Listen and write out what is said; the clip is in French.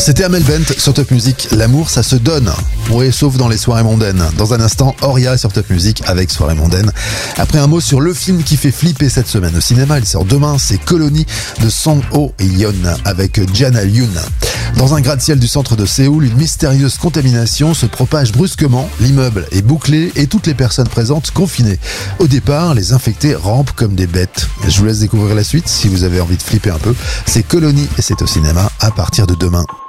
C'était Amel Bent sur Top Music. L'amour, ça se donne. Oui, sauf dans les soirées mondaines. Dans un instant, Oria sur Top Music avec Soirée mondaine. Après, un mot sur le film qui fait flipper cette semaine au cinéma. Il sort demain. C'est Colony de Song Ho Yeon avec Jana Yoon. Dans un gratte-ciel du centre de Séoul, une mystérieuse contamination se propage brusquement. L'immeuble est bouclé et toutes les personnes présentes confinées. Au départ, les infectés rampent comme des bêtes. Je vous laisse découvrir la suite si vous avez envie de flipper un peu. C'est Colony et c'est au cinéma à partir de demain.